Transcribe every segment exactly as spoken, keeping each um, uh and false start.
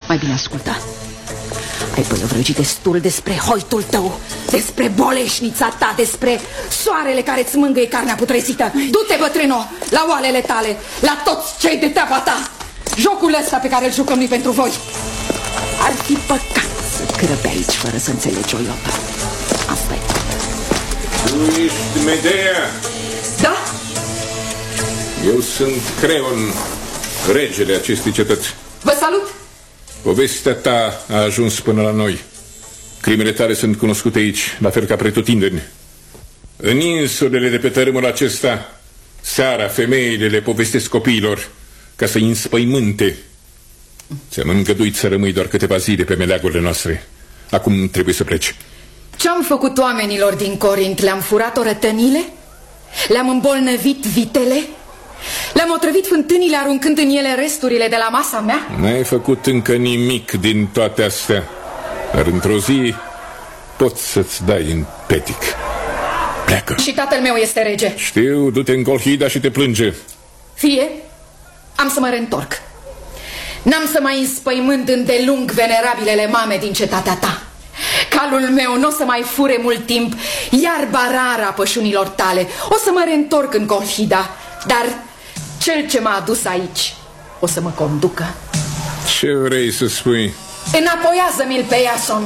Mai bine ascultă. Ai pălăvrăgit destul despre hoitul tău, despre boleșnița ta, despre soarele care îți mângâie carnea putrezită. Du-te, bătrâno, la oalele tale, la toți cei de treaba ta. Jocul ăsta pe care îl jucăm noi pentru voi. Ar fi păcat să crăpe aici fără să înțelegi o iotă. Asta e. Tu ești Medea? Da? Eu sunt Creon, regele acestei cetăți. Vă salut! Povestea ta a ajuns până la noi. Crimele tale sunt cunoscute aici, la fel ca pretutindeni. În insulele de pe tărâmul acesta, seara femeile le povestesc copiilor ca să-i înspăimânte. Ți-am îngăduit să rămâi doar câteva zile pe meleagurile noastre. Acum trebuie să pleci. Ce-am făcut oamenilor din Corint? Le-am furat orătănile? Le-am îmbolnăvit vitele? Le-am otrăvit fântânile aruncând în ele resturile de la masa mea? N-ai făcut încă nimic din toate astea, dar într-o zi poți să-ți dai în petic. Pleacă. Și tatăl meu este rege. Știu, du-te în Colhida și te plânge. Fie, am să mă reîntorc. N-am să mai înspăimânt îndelung venerabilele mame din cetatea ta. Calul meu nu o să mai fure mult timp iarba rară a pășunilor tale. O să mă reîntorc în Colhida, dar cel ce m-a adus aici o să mă conducă. Ce vrei să spui? Înapoiază-mi-l pe Iason.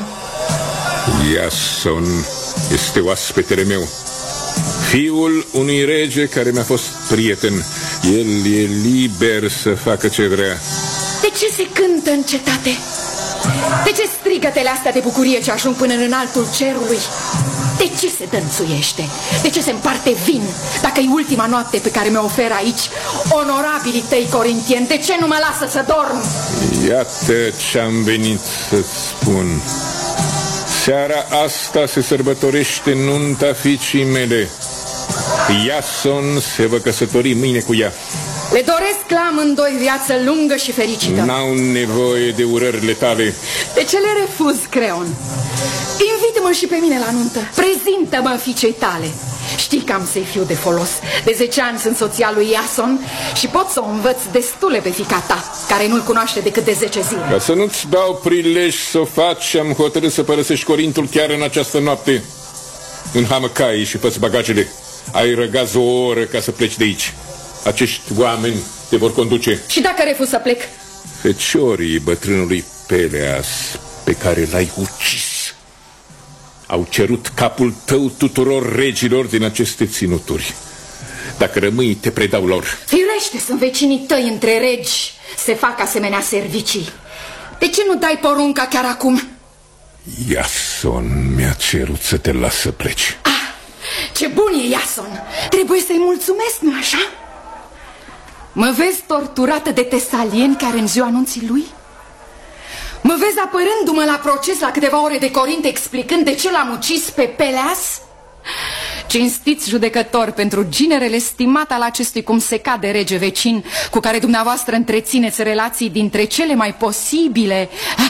Iason este oaspetele meu, fiul unui rege care mi-a fost prieten. El e liber să facă ce vrea. De ce se cântă în cetate? De ce strigătele astea de bucurie ce ajung până în înaltul cerului? De ce se dănțuiește? De ce se împarte vin? Dacă e ultima noapte pe care mi-o oferă aici onorabilii tăi corintieni, de ce nu mă lasă să dorm? Iată ce-am venit să-ți spun. Seara asta se sărbătorește nunta fiicii mele. Iason se va căsători mâine cu ea. Le doresc la amândoi viață lungă și fericită. N-au nevoie de urările tale. De ce le refuz, Creon? Invită-mă și pe mine la nuntă. Prezintă-mă fiicei tale. Știi că am să-i fiu de folos. De zece ani sunt soția lui Iason și pot să o învăț destule pe fiica ta, care nu-l cunoaște decât de zece zile. Ca să nu-ți dau prilej să o faci, am hotărât să părăsești Corintul chiar în această noapte. Înhamă caii și fă-ți bagajele. Ai răgaz o oră ca să pleci de aici. Acești oameni te vor conduce. Și dacă refuz să plec? Feciorii bătrânului Peleas, pe care l-ai ucis, au cerut capul tău tuturor regilor din aceste ținuturi. Dacă rămâi, te predau lor. Firește, sunt vecinii tăi, între regi se fac asemenea servicii. De ce nu dai porunca chiar acum? Iason mi-a cerut să te las să pleci. Ah, ce bun e Iason. Trebuie să-i mulțumesc, nu așa? Mă vezi torturată de tesalieni care în ziua anunții lui? Mă vezi apărându-mă la proces la câteva ore de Corint, explicând de ce l-am ucis pe Peleas? Cinstiți judecător, pentru ginerele stimat al acestui cum se cade rege vecin, cu care dumneavoastră întrețineți relații dintre cele mai posibile,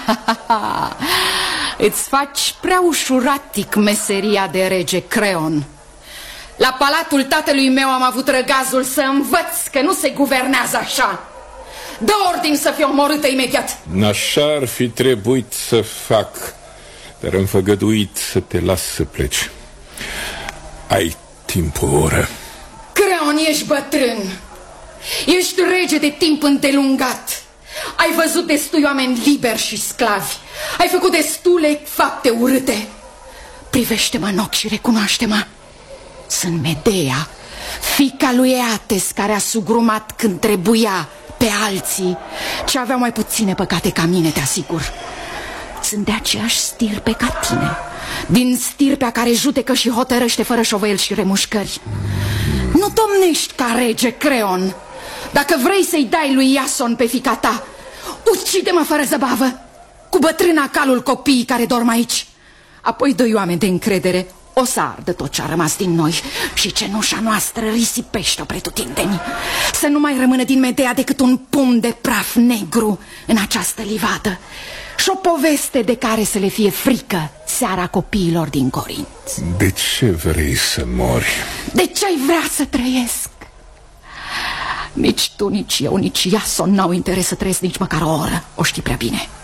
îți faci prea ușuratic meseria de rege, Creon. La palatul tatălui meu am avut răgazul să învăț că nu se guvernează așa. Dă ordin să fie omorâtă imediat. Așa ar fi trebuit să fac, dar am făgăduit să te las să pleci. Ai timp o oră. Creon, ești bătrân. Ești rege de timp îndelungat. Ai văzut destui oameni liberi și sclavi. Ai făcut destule fapte urâte. Privește-mă în ochi și recunoaște-mă. Sunt Medea, fiica lui Eates, care a sugrumat când trebuia pe alții ce aveau mai puține păcate ca mine, te asigur. Sunt de aceeași stirpe ca tine, din stirpea care judecă și hotărăște fără șovăieli și remușcări. Nu domnești ca rege, Creon. Dacă vrei să-i dai lui Iason pe fiica ta, ucide-mă fără zăbavă, cu bătrâna calul copiii care dorm aici. Apoi doi oameni de încredere o să ardă tot ce a rămas din noi și cenușa noastră risipește-o pretutindeni. Să nu mai rămână din Medea decât un pumn de praf negru în această livadă și o poveste de care să le fie frică seara copiilor din Corint. De ce vrei să mori? De ce ai vrea să trăiesc? Nici tu, nici eu, nici Iason n-au interes să trăiesc nici măcar o oră, o știi prea bine.